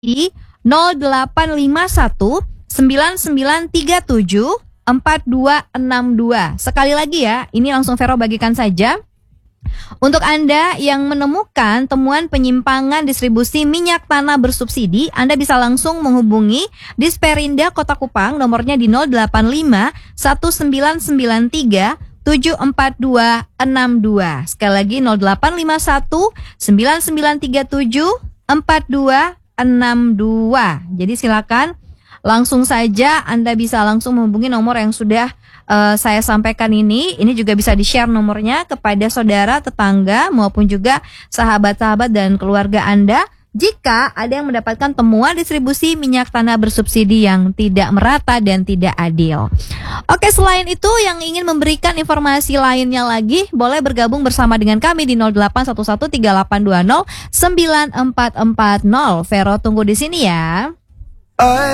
di 0851 9937 4262. Sekali lagi ya, ini langsung Vero bagikan saja. Untuk Anda yang menemukan temuan penyimpangan distribusi minyak tanah bersubsidi, Anda bisa langsung menghubungi Disperinda Kota Kupang, nomornya di 085 1993 74262. Sekali lagi 0851 9937 4262. Jadi silakan langsung saja Anda bisa langsung menghubungi nomor yang sudah saya sampaikan ini. Ini juga bisa di-share nomornya kepada saudara, tetangga, maupun juga sahabat-sahabat dan keluarga Anda jika ada yang mendapatkan temuan distribusi minyak tanah bersubsidi yang tidak merata dan tidak adil. Oke, selain itu yang ingin memberikan informasi lainnya lagi, boleh bergabung bersama dengan kami di 081138209440. Vero tunggu di sini ya.